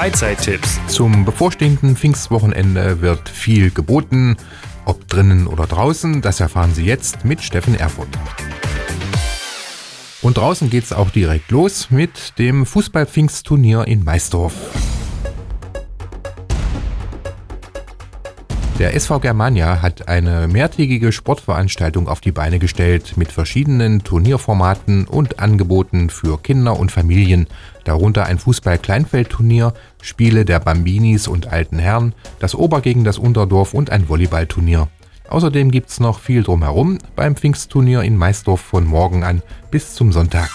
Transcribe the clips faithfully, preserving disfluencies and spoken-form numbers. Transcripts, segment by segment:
Freizeittipps. Zum bevorstehenden Pfingstwochenende wird viel geboten. Ob drinnen oder draußen, das erfahren Sie jetzt mit Steffen Erfurt. Und draußen geht's auch direkt los mit dem Fußball-Pfingstturnier in Maisdorf. Der S V Germania hat eine mehrtägige Sportveranstaltung auf die Beine gestellt mit verschiedenen Turnierformaten und Angeboten für Kinder und Familien, darunter ein Fußball-Kleinfeldturnier, Spiele der Bambinis und alten Herren, das Ober gegen das Unterdorf und ein Volleyballturnier. Außerdem gibt's noch viel drumherum beim Pfingstturnier in Maisdorf von morgen an bis zum Sonntag.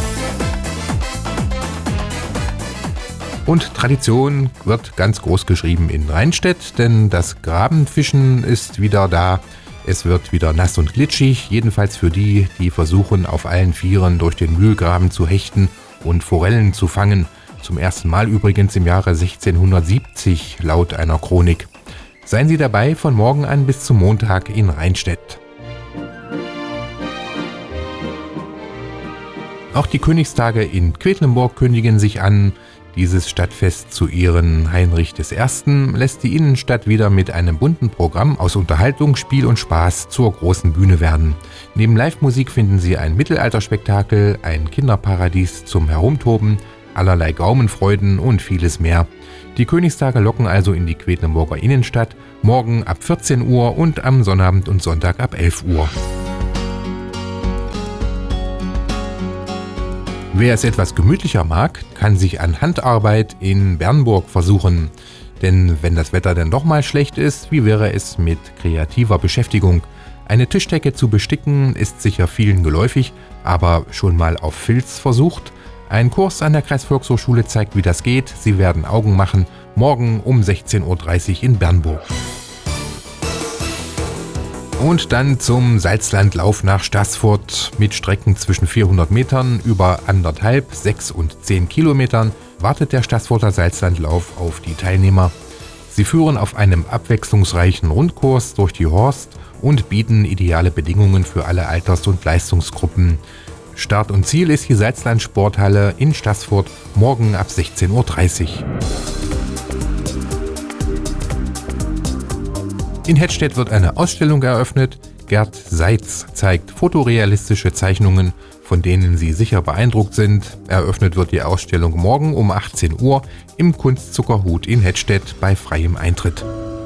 Und Tradition wird ganz groß geschrieben in Rheinstedt, denn das Grabenfischen ist wieder da. Es wird wieder nass und glitschig, jedenfalls für die, die versuchen, auf allen Vieren durch den Mühlgraben zu hechten und Forellen zu fangen. Zum ersten Mal übrigens im Jahre sechzehnhundertsiebzig, laut einer Chronik. Seien Sie dabei von morgen an bis zum Montag in Rheinstedt. Auch die Königstage in Quedlinburg kündigen sich an. Dieses Stadtfest zu Ehren Heinrich der Erste lässt die Innenstadt wieder mit einem bunten Programm aus Unterhaltung, Spiel und Spaß zur großen Bühne werden. Neben Live-Musik finden Sie ein Mittelalterspektakel, ein Kinderparadies zum Herumtoben, allerlei Gaumenfreuden und vieles mehr. Die Königstage locken also in die Quedlinburger Innenstadt, morgen ab vierzehn Uhr und am Sonnabend und Sonntag ab elf Uhr. Wer es etwas gemütlicher mag, kann sich an Handarbeit in Bernburg versuchen. Denn wenn das Wetter dann doch mal schlecht ist, wie wäre es mit kreativer Beschäftigung? Eine Tischdecke zu besticken ist sicher vielen geläufig, aber schon mal auf Filz versucht? Ein Kurs an der Kreisvolkshochschule zeigt, wie das geht. Sie werden Augen machen, morgen um sechzehn Uhr dreißig in Bernburg. Und dann zum Salzlandlauf nach Staßfurt. Mit Strecken zwischen vierhundert Metern über anderthalb, sechs und zehn Kilometern wartet der Staßfurter Salzlandlauf auf die Teilnehmer. Sie führen auf einem abwechslungsreichen Rundkurs durch die Horst und bieten ideale Bedingungen für alle Alters- und Leistungsgruppen. Start und Ziel ist die Salzland-Sporthalle in Staßfurt morgen ab sechzehn Uhr dreißig. In Hettstedt wird eine Ausstellung eröffnet. Gerd Seitz zeigt fotorealistische Zeichnungen, von denen Sie sicher beeindruckt sind. Eröffnet wird die Ausstellung morgen um achtzehn Uhr im Kunstzuckerhut in Hettstedt bei freiem Eintritt.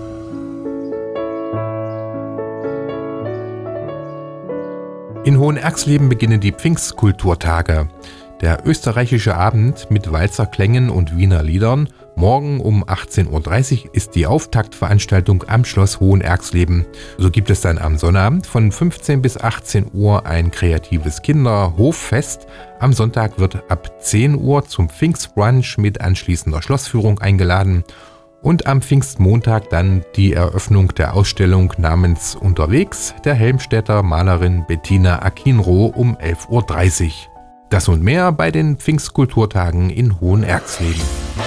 In Hohenerxleben beginnen die Pfingstkulturtage. Der österreichische Abend mit Walzerklängen und Wiener Liedern. Morgen um achtzehn Uhr dreißig ist die Auftaktveranstaltung am Schloss Hohenerxleben. So gibt es dann am Sonnabend von fünfzehn bis achtzehn Uhr ein kreatives Kinderhoffest. Am Sonntag wird ab zehn Uhr zum Pfingstbrunch mit anschließender Schlossführung eingeladen. Und am Pfingstmontag dann die Eröffnung der Ausstellung namens Unterwegs der Helmstedter Malerin Bettina Akinroh um elf Uhr dreißig. Das und mehr bei den Pfingstkulturtagen in Hohenerxleben.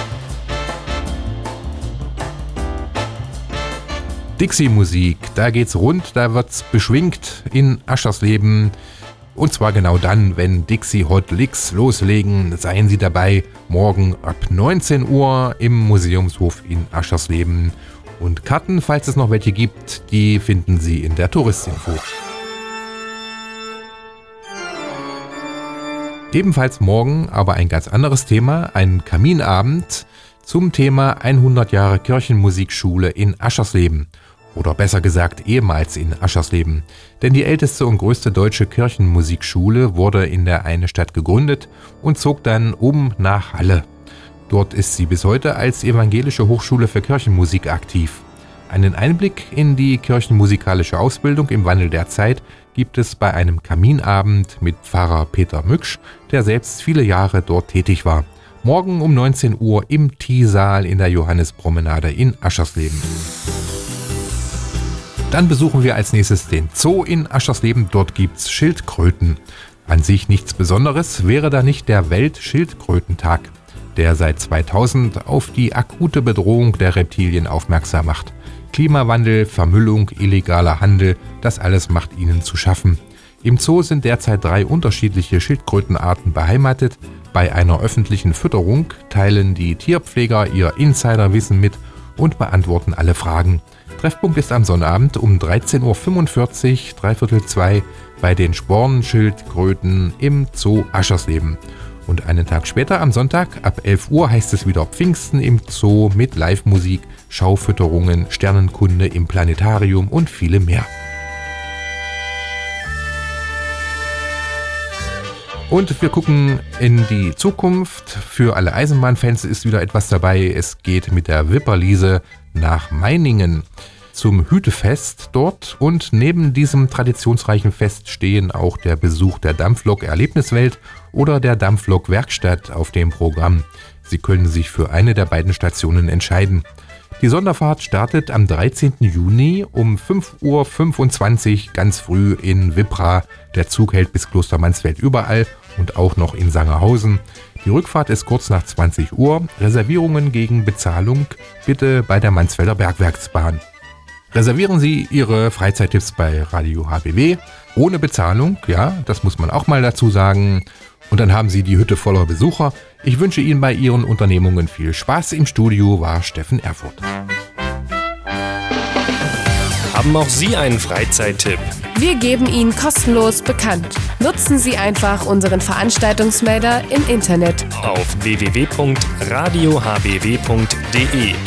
Dixie-Musik, da geht's rund, da wird's beschwingt in Aschersleben. Und zwar genau dann, wenn Dixie Hot Licks loslegen, seien Sie dabei, morgen ab neunzehn Uhr im Museumshof in Aschersleben. Und Karten, falls es noch welche gibt, die finden Sie in der Touristinfo. Ebenfalls morgen, aber ein ganz anderes Thema, ein Kaminabend zum Thema hundert Jahre Kirchenmusikschule in Aschersleben. Oder besser gesagt ehemals in Aschersleben. Denn die älteste und größte deutsche Kirchenmusikschule wurde in der Eine-Stadt gegründet und zog dann um nach Halle. Dort ist sie bis heute als Evangelische Hochschule für Kirchenmusik aktiv. Einen Einblick in die kirchenmusikalische Ausbildung im Wandel der Zeit gibt es bei einem Kaminabend mit Pfarrer Peter Mücksch, der selbst viele Jahre dort tätig war. Morgen um neunzehn Uhr im T-Saal in der Johannispromenade in Aschersleben. Dann besuchen wir als nächstes den Zoo in Aschersleben. Dort gibt's Schildkröten. An sich nichts Besonderes, wäre da nicht der Weltschildkrötentag, der seit zweitausend auf die akute Bedrohung der Reptilien aufmerksam macht. Klimawandel, Vermüllung, illegaler Handel, das alles macht ihnen zu schaffen. Im Zoo sind derzeit drei unterschiedliche Schildkrötenarten beheimatet. Bei einer öffentlichen Fütterung teilen die Tierpfleger ihr Insiderwissen mit und beantworten alle Fragen. Treffpunkt ist am Sonnabend um dreizehn Uhr fünfundvierzig, dreiviertel zwei bei den Spornschildkröten im Zoo Aschersleben. Und einen Tag später am Sonntag ab elf Uhr heißt es wieder Pfingsten im Zoo mit Live-Musik, Schaufütterungen, Sternenkunde im Planetarium und viele mehr. Und wir gucken in die Zukunft. Für alle Eisenbahnfans ist wieder etwas dabei. Es geht mit der Wipperliese nach Meiningen zum Hütefest dort. Und neben diesem traditionsreichen Fest stehen auch der Besuch der Dampflok-Erlebniswelt oder der Dampflok-Werkstatt auf dem Programm. Sie können sich für eine der beiden Stationen entscheiden. Die Sonderfahrt startet am dreizehnten Juni um fünf Uhr fünfundzwanzig ganz früh in Wippra. Der Zug hält bis Kloster Mansfeld überall und auch noch in Sangerhausen. Die Rückfahrt ist kurz nach zwanzig Uhr. Reservierungen gegen Bezahlung bitte bei der Mansfelder Bergwerksbahn. Reservieren Sie Ihre Freizeittipps bei Radio H B W ohne Bezahlung, ja, das muss man auch mal dazu sagen. Und dann haben Sie die Hütte voller Besucher. Ich wünsche Ihnen bei Ihren Unternehmungen viel Spaß. Im Studio war Steffen Erfurt. Haben auch Sie einen Freizeittipp? Wir geben ihn kostenlos bekannt. Nutzen Sie einfach unseren Veranstaltungsmelder im Internet auf w w w punkt radio h b w punkt d e.